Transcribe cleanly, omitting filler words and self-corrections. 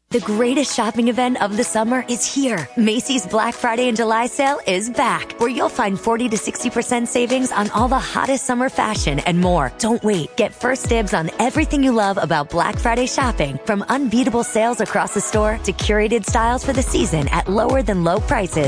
The greatest shopping event of the summer is here. Macy's Black Friday and July sale is back, where you'll find 40 to 60% savings on all the hottest summer fashion and more. Don't wait. Get first dibs on everything you love about Black Friday shopping, from unbeatable sales across the store to curated styles for the season at lower than low prices.